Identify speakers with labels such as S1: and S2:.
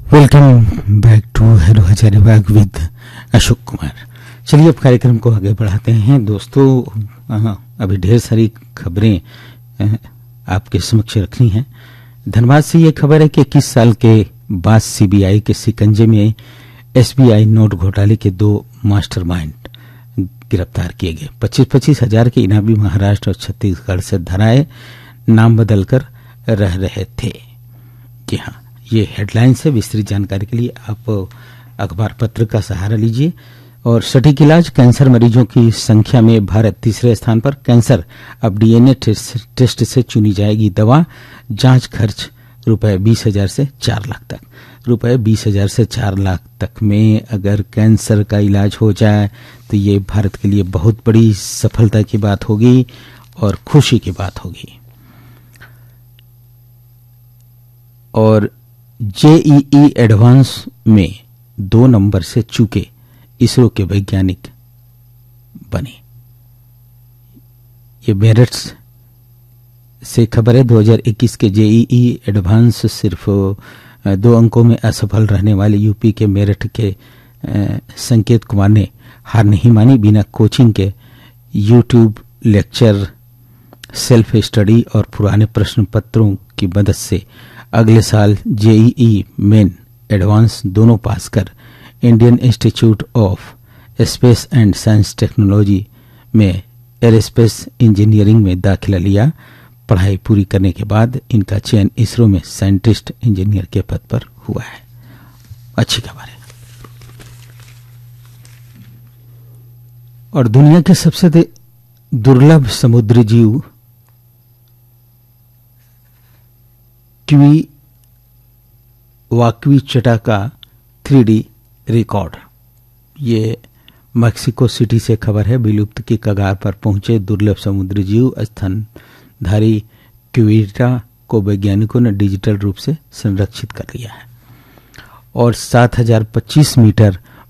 S1: Welcome back to hello Hazaribagh with Ashok Kumar. चलिए अब कार्यक्रम को आगे बढ़ाते हैं दोस्तों। अभी ढेर सारी खबरें आपके समक्ष रखनी है। धनबाद से ये खबर है कि 21 साल के बाद सीबीआई के शिकंजे में एसबीआई नोट घोटाले के 2 मास्टरमाइंड गिरफ्तार किए गए। 25-25 हजार के इनामी महाराष्ट्र और छत्तीसगढ़ से धराए नाम बदलकर रह रहे थे। जी हाँ, ये हेडलाइन से विस्तृत जानकारी के लिए आप अखबार पत्र का सहारा लीजिए। और सटीक इलाज, कैंसर मरीजों की संख्या में भारत तीसरे स्थान पर। कैंसर अब डीएनए टेस्ट से चुनी जाएगी दवा। जांच खर्च ₹20,000 से 4 लाख तक। ₹20,000 से 4 लाख तक में अगर कैंसर का इलाज हो जाए तो ये भारत के लिए बहुत बड़ी सफलता की बात होगी और खुशी की बात होगी। और जेईई एडवांस में 2 नंबर से चूके इसरो के वैज्ञानिक बने। ये मेरठ से खबर है। 2021 के जेईई एडवांस सिर्फ 2 अंकों में असफल रहने वाले यूपी के मेरठ के संकेत कुमार ने हार नहीं मानी। बिना कोचिंग के यूट्यूब लेक्चर, सेल्फ स्टडी और पुराने प्रश्न पत्रों की मदद से अगले साल जेईई मेन एडवांस दोनों पास कर Indian institute of space and science technology में एरोस्पेस इंजीनियरिंग में दाखिला लिया। पढ़ाई पूरी करने के बाद इनका चयन इसरो में साइंटिस्ट इंजीनियर के पद पर हुआ है। अच्छी खबर है। और दुनिया के सबसे दुर्लभ समुद्री जीव वाक्वीचटा का 3D रिकॉर्ड। ये मैक्सिको सिटी से खबर है। विलुप्त की कगार पर पहुंचे दुर्लभ समुद्री जीव स्तनधारी क्विटा को वैज्ञानिकों ने डिजिटल रूप से संरक्षित कर लिया है। और 7,025 मीटर